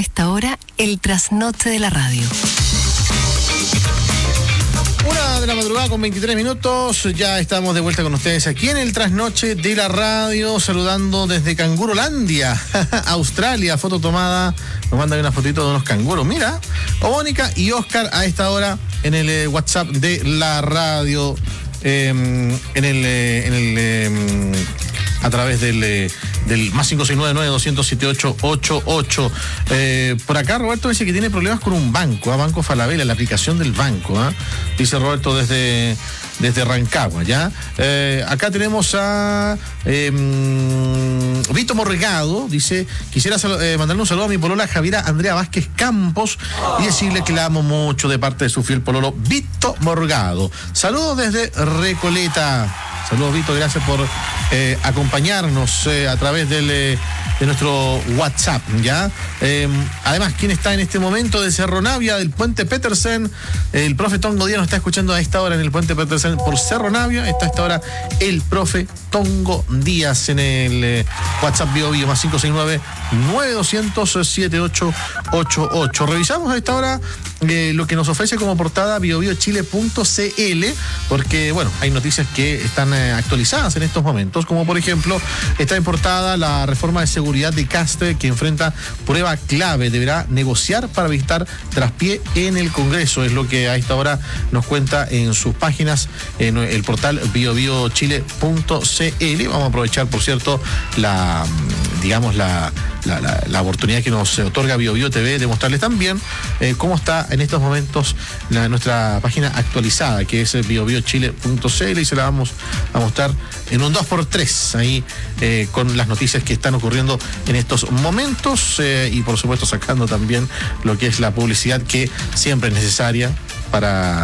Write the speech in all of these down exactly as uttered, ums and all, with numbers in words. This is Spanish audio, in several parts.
esta hora el trasnoche de la radio. Una de la madrugada con veintitrés minutos, ya estamos de vuelta con ustedes aquí en el trasnoche de la radio, saludando desde Cangurolandia, Australia, foto tomada, nos mandan una fotito de unos canguros, mira, Mónica y Oscar a esta hora en el eh, WhatsApp de la radio, eh, en el, eh, en el eh, a través del, eh, del más cinco seis nueve nueve dos cero cero siete ocho ocho ocho. Eh, por acá Roberto dice que tiene problemas con un banco, ¿eh? Banco Falabella, la aplicación del banco, ¿eh? Dice Roberto desde, desde Rancagua, ¿ya? Eh, acá tenemos a eh, Vito Morregado, dice, quisiera sal- eh, mandarle un saludo a mi polola Javiera Andrea Vázquez Campos y decirle que la amo mucho de parte de su fiel pololo Vito Morgado. Saludos desde Recoleta. Saludos, Vito, gracias por eh, acompañarnos eh, a través del, eh, de nuestro WhatsApp, ¿ya? Eh, además, ¿quién está en este momento de Cerro Navia, del Puente Petersen? El profe Tongo Díaz nos está escuchando a esta hora en el Puente Petersen por Cerro Navia. Está a esta hora el profe Tongo Díaz en el eh, WhatsApp Bio Bio, más cinco seis nueve nueve dos cero cero siete ocho ocho ocho. Revisamos a esta hora eh, lo que nos ofrece como portada bio bio chile punto c l, porque, bueno, hay noticias que están eh, actualizadas en estos momentos, como por ejemplo, está en portada la reforma de seguridad de Castre que enfrenta prueba clave, deberá negociar para evitar traspié en el Congreso, es lo que a esta hora nos cuenta en sus páginas en el portal bio bio chile punto c l. Vamos a aprovechar, por cierto, la, digamos, la La, la, la oportunidad que nos otorga Bio Bio T V de mostrarles también eh, cómo está en estos momentos la, nuestra página actualizada, que es bio bio chile punto c l, y se la vamos a mostrar en un dos por tres ahí eh, con las noticias que están ocurriendo en estos momentos eh, y por supuesto sacando también lo que es la publicidad que siempre es necesaria para...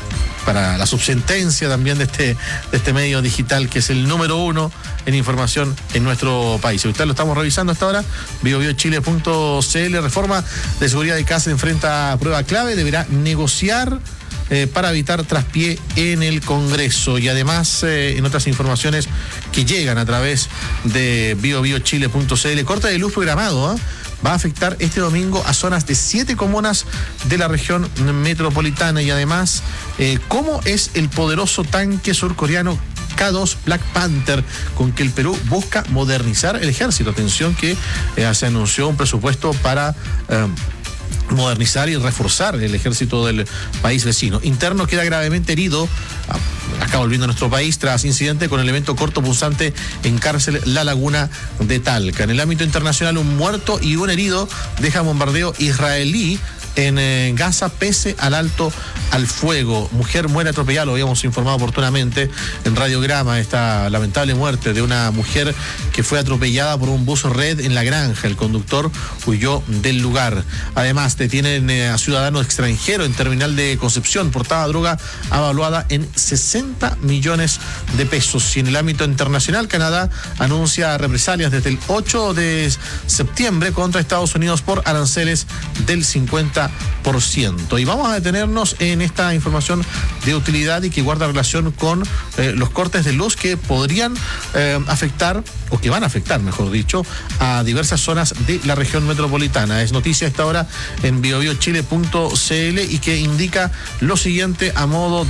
para la subsentencia también de este, de este medio digital que es el número uno en información en nuestro país. Ahorita lo estamos revisando hasta ahora, bio bio chile punto c l, reforma de seguridad de casa enfrenta prueba clave, deberá negociar eh, para evitar traspié en el Congreso. Y además, eh, en otras informaciones que llegan a través de bio bio chile punto c l, corte de luz programado, ¿eh? Va a afectar este domingo a zonas de siete comunas de la región metropolitana. Y además, eh, ¿cómo es el poderoso tanque surcoreano K dos Black Panther con que el Perú busca modernizar el ejército? Atención que eh, se anunció un presupuesto para... Eh, modernizar y reforzar el ejército del país vecino. Interno queda gravemente herido, acá volviendo a nuestro país, tras incidente con elemento cortopunzante en cárcel La Laguna de Talca. En el ámbito internacional, un muerto y un herido deja bombardeo israelí en eh, Gaza pese al alto al fuego. Mujer muere atropellada, lo habíamos informado oportunamente en Radiograma, esta lamentable muerte de una mujer que fue atropellada por un bus red en La Granja. El conductor huyó del lugar. Además, detienen eh, a ciudadano extranjero en terminal de Concepción, portaba droga avaluada en sesenta millones de pesos. Y en el ámbito internacional, Canadá anuncia represalias desde el ocho de septiembre contra Estados Unidos por aranceles del cincuenta por ciento. Y vamos a detenernos en esta información de utilidad y que guarda relación con eh, los cortes de luz que podrían eh, afectar, o que van a afectar, mejor dicho, a diversas zonas de la región metropolitana. Es noticia a esta hora en bio bio chile punto c l y que indica lo siguiente a modo